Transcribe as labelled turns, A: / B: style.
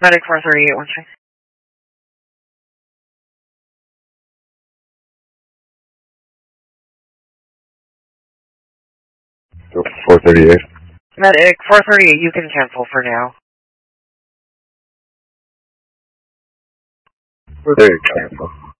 A: Medic 438, one check.
B: 438.
A: Medic 438, you can cancel for now.
B: There you cancel.